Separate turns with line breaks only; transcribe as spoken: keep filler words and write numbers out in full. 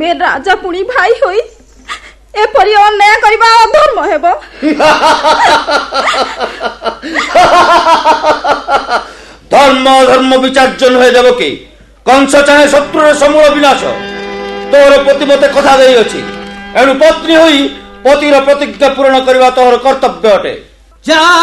तुमे राजा पुणी भाई होई एपरी अन्याय करबा अधर्म हेबो।
धर्म धर्म विचार्य नुहे देवकी। कंस चाहे शत्रुर समूल विनाश। तोर पति मते कथा देई अछि एणु पत्नी होई पतिर प्रतिज्ञा पूर्ण करबा तोर कर्तव्य अटे।
जा